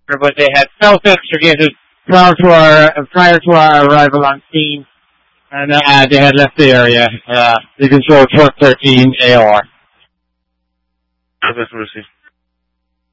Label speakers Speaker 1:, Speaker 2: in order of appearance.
Speaker 1: but they had self-extricated prior to our arrival on scene, and they had left the area. You can show truck 13 AR.
Speaker 2: Okay, we'll see.